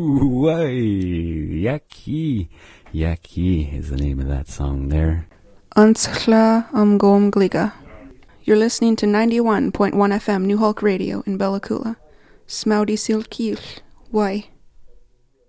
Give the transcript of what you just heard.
Why, Yaki. Yaki is the name of that song there. Antsla Gom Gliga. You're listening to 91.1 FM New Hulk Radio in Bella Coola. Smoudy Silkiel. Why?